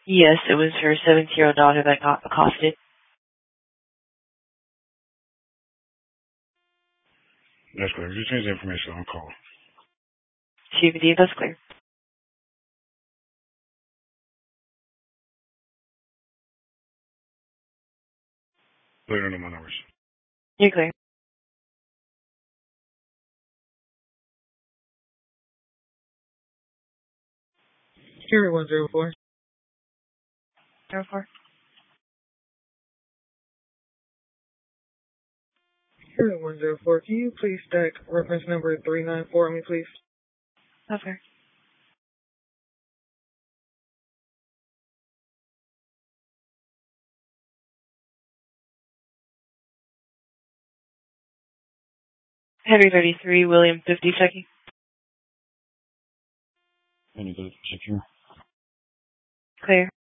Yes, it was her 17-year-old daughter that got accosted. That's clear. Just change the information on call. CBD, that's clear. Clear into my numbers. You're clear. Carry 104. 04. Carry 104. Can you please stack reference number 394 for me, please? Okay. Henry 33, William 52nd. Any good secure? Clear.